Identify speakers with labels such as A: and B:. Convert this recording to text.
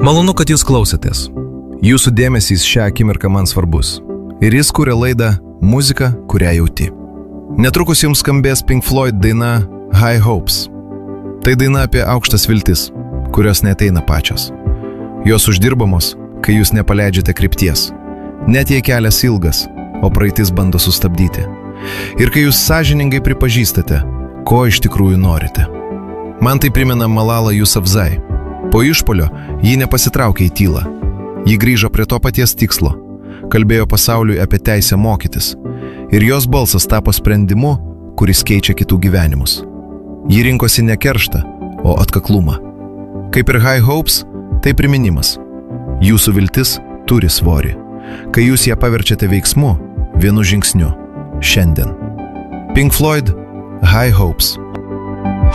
A: Malonu, kad jūs klausotės. Jūsų dėmesys šią akimirką man svarbus. Ir jis kuria laidą Muzika, kurią jauti. Netrukus jums skambės Pink Floyd daina High Hopes. Tai daina apie aukštas viltis, kurios neateina pačios. Jos uždirbamos, kai jūs nepaleidžiate krypties. Net jei kelias ilgas, o praeitis bando sustabdyti. Ir kai jūs sąžiningai pripažįstate, ko iš tikrųjų norite. Man tai primena Malala Yousafzai. Po išpolio ji nepasitraukė į tylą. Ji grįžo prie to paties tikslo. Kalbėjo pasauliui apie teisę mokytis. Ir jos balsas tapo sprendimu, kuris keičia kitų gyvenimus. Ji rinkosi ne kerštą, o atkaklumą. Kaip ir High Hopes, tai priminimas. Jūsų viltis turi svorį. Kai jūs ją paverčiate veiksmu, vienu žingsniu. Šiandien. Pink Floyd, High Hopes.